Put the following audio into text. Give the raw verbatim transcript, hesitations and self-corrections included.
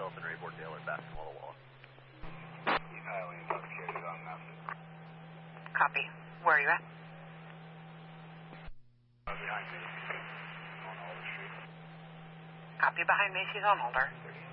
yourself and Rayport Dale are back from Walla Walla. He's highly intoxicated on Mountain. Copy. Where are you at? Uh, behind me. On Alder Street. Copy behind Macy's on Alder.